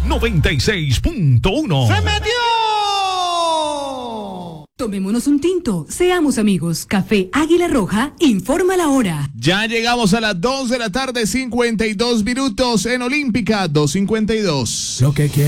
96.1. ¡Se metió! Tomémonos un tinto, seamos amigos. Café Águila Roja informa la hora. Ya llegamos a las 2 de la tarde, 52 minutos en Olímpica 252. Lo que quiero.